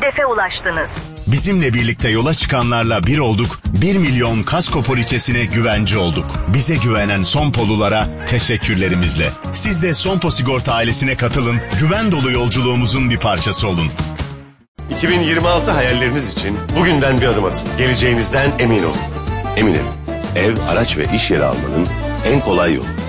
Hedefe ulaştınız. Bizimle birlikte yola çıkanlarla bir olduk, 1 milyon kasko poliçesine güvence olduk. Bize güvenen Sompolulara teşekkürlerimizle. Siz de Sompo Sigorta ailesine katılın, güven dolu yolculuğumuzun bir parçası olun. 2026 hayalleriniz için bugünden bir adım atın. Geleceğinizden emin olun. Emin olun. Ev, araç ve iş yeri almanın en kolay yolu.